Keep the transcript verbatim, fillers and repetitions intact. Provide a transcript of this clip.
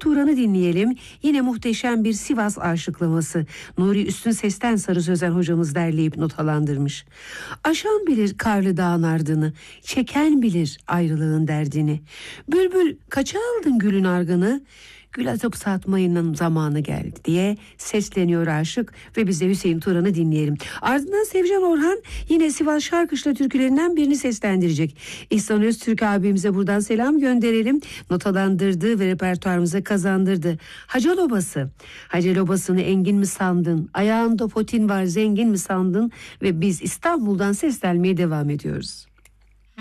Turan'ı dinleyelim. Yine muhteşem bir Sivas aşıklaması. Nuri Üstün Ses'ten Sarı Sözen hocamız derleyip notalandırmış. Aşan bilir karlı dağın ardını, çeken bilir ayrılığın derdini. Bülbül kaça aldın gülün argını? Gül atıp satmayının zamanı geldi diye sesleniyor aşık ve biz de Hüseyin Turan'ı dinleyelim. Ardından Sevcan Orhan yine Sivas Şarkışla türkülerinden birini seslendirecek. İhsan Öztürk abimize buradan selam gönderelim. Notalandırdı ve repertuarımıza kazandırdı. Hacı Lobası. Hacı Lobası'nı engin mi sandın? Ayağında potin var zengin mi sandın? Ve biz İstanbul'dan seslenmeye devam ediyoruz.